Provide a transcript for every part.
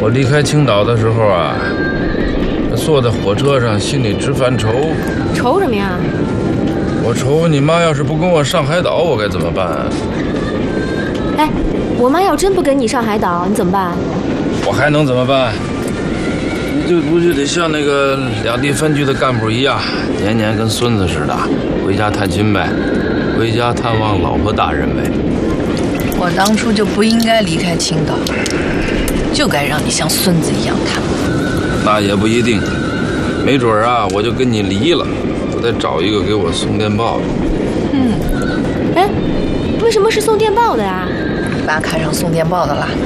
我离开青岛的时候啊，坐在火车上，心里直犯愁。 愁什么呀？ 我愁你妈要是不跟我上海岛，我该怎么办啊？ 哎，我妈要真不跟你上海岛，你怎么办？ 我还能怎么办？你不就得像那个两地分局的干部一样，年年跟孙子似的，回家探亲呗，回家探望老婆大人呗。 我当初就不应该离开青岛，就该让你像孙子一样探望。 那也不一定，没准啊，我就跟你离了，我再找一个给我送电报的。 哎，为什么是送电报的呀？ 你爸看上送电报的了。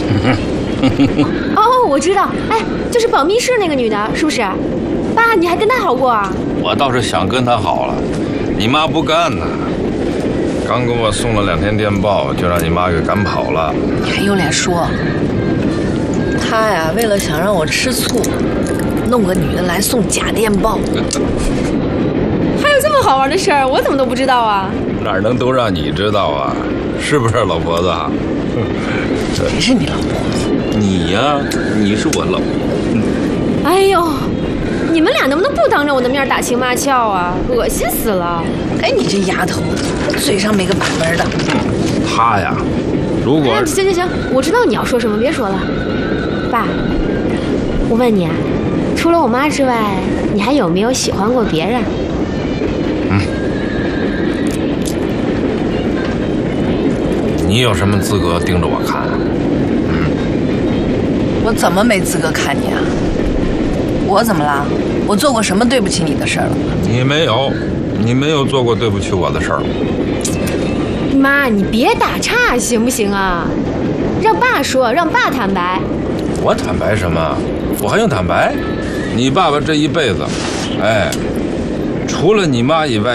哦，我知道，哎，就是保密室那个女的，是不是？爸，你还跟她好过啊？ 我倒是想跟她好了，你妈不干呢。刚给我送了2天电报，就让你妈给赶跑了。 你还有脸说？他呀，为了想让我吃醋，弄个女的来送假电报。 还有这么好玩的事儿，我怎么都不知道啊？ 哪能都让你知道啊？是不是老婆子？ 谁是你老婆子？ 你呀，你是我老婆。 哎呦，你们俩能不能不当着我的面打情骂俏啊？恶心死了！ 哎，你这丫头，嘴上没个把门的。 他呀，如果行，我知道你要说什么，别说了。爸，我问你啊，除了我妈之外，你还有没有喜欢过别人？ 你有什么资格盯着我看？ 我怎么没资格看你啊？我怎么了？我做过什么对不起你的事儿了？ 你没有做过对不起我的事儿。 妈，你别打岔行不行啊？让爸说，让爸坦白。 我坦白什么？我还用坦白？你爸爸这一辈子，除了你妈以外。